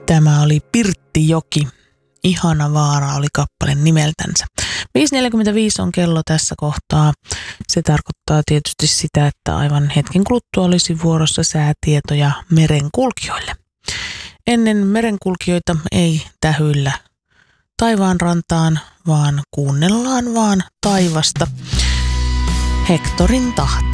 Tämä oli Pirttijoki. Ihana vaara oli kappale nimeltänsä. 5.45 on kello tässä kohtaa. Se tarkoittaa tietysti sitä, että aivan hetken kuluttua olisi vuorossa säätietoja merenkulkijoille. Ennen merenkulkijoita ei tähyillä taivaanrantaan, vaan kuunnellaan vaan taivasta. Hectorin tahti.